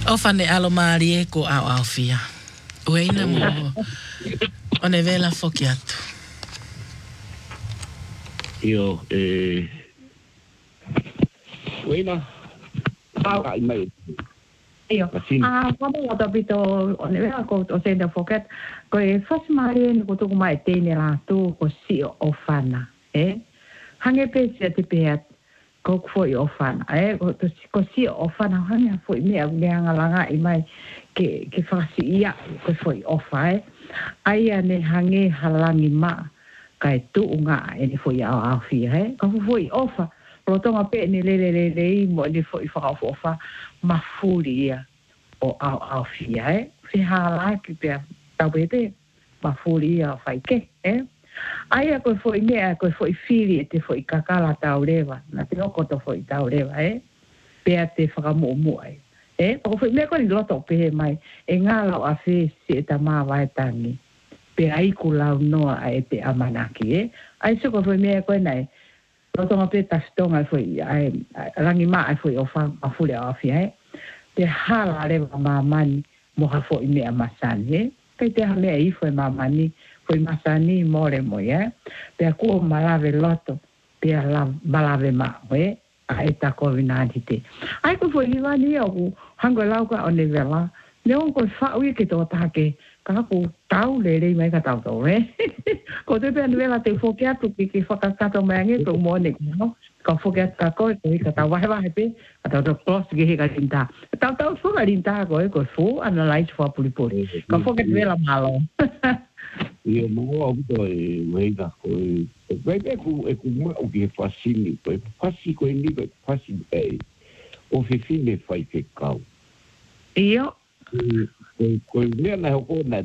O fane alo maari e ko au fia. Ueina mo. O ne vela foki atu. Io, ueina. Ai mai. Io. Kamo o tapito o ne vela ko o senda foket. Ko e fas maari e ko tuku mai tene la tu ko si o fana. Hange pe se te pe ko foi o fana ko si o fana hanga foi mea ngeanga langa I mai ke fasi ia ko foi o fai ai ane hange halangi ma kai tu unga ene foi a fi ko foi ofa lo tonga pe ni le mo ni foi fa ofa ma furia o a fi fi hala ki pe tabete ma furia fai ke ai ko foi mea ko foi fili te foi kakala taurewa na te oko to foi taurewa pe te whakamumu ai ko foi mea ko ni loto pe mai ngala a fe se ta ma vai tangi pe ai ku lau noa ai te amanaki ai se ko foi mea ko nei loto ma pe ta stonga foi ai rangi ma ai foi ofa a fuli a fi te hala le mamani mo ha foi mea masani pe te ha mea I foi mamani foi masani more mo pe ko malave loto pe la malave ma a eta COVID-19 te ai ko foi ni o hango lauka o ne vela ne on ko fa ui ke to ta ke ka ko tau le mai ka tau to ko te pe vela te fokia tu ki fa ka to mangi to mo ne no ka fokia ka ko ka tau wa pe ka to close ge ka tinta tau fo ka tinta ko fo analyze fo puli ka fokia vela malo Io mo avuto wega ko wega ku mo o que fascini ko fasi ko ni ko fasi o fe fine fai ke kau io ko me na ko na